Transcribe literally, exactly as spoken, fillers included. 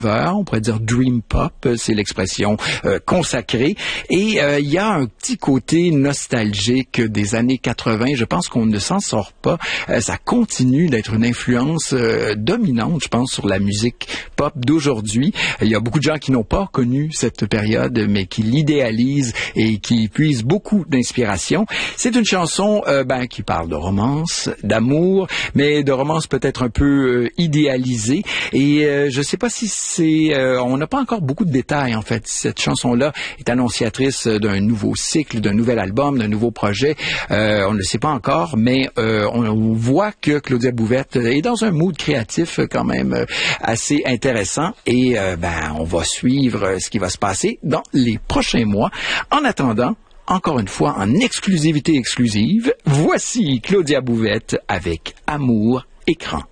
on pourrait dire dream pop, c'est l'expression euh, consacrée. Et euh, il y a un petit côté nostalgique des années quatre-vingts. Je pense qu'on ne s'en sort pas. Euh, ça continue d'être une influence euh, dominante, je pense, sur la musique pop d'aujourd'hui. Il y a beaucoup de gens qui n'ont pas connu cette période, mais qui l'idéalisent et qui puisent beaucoup d'inspiration. C'est une chanson euh, ben, qui parle de romance, d'amour, mais de romance peut-être un peu euh, idéalisée. Et euh, je ne sais pas si c'est, euh, on n'a pas encore beaucoup de détails en fait. Cette chanson-là est annonciatrice d'un nouveau cycle, d'un nouvel album, d'un nouveau projet. Euh, on ne le sait pas encore, mais euh, on voit que Claudia Bouvette est dans un mood créatif quand même euh, assez intéressant. Et euh, ben, on va suivre ce qui va se passer dans les prochains mois. En attendant, encore une fois, en exclusivité exclusive, voici Claudia Bouvette avec Amour Écran.